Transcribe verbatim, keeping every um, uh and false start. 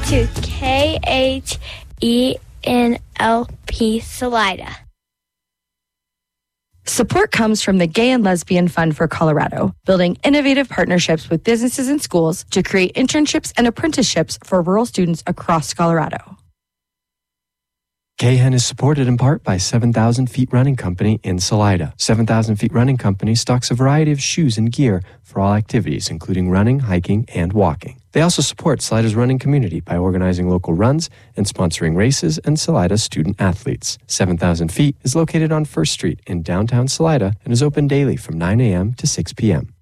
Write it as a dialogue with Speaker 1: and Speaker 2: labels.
Speaker 1: to K H E N L P Salida.
Speaker 2: Support comes from the Gay and Lesbian Fund for Colorado, building innovative partnerships with businesses and schools to create internships and apprenticeships for rural students across Colorado.
Speaker 3: K H E N is supported in part by seven thousand Feet Running Company in Salida. seven thousand Feet Running Company stocks a variety of shoes and gear for all activities, including running, hiking, and walking. They also support Salida's running community by organizing local runs and sponsoring races and Salida student athletes. seven thousand Feet is located on First Street in downtown Salida and is open daily from nine a.m. to six p.m.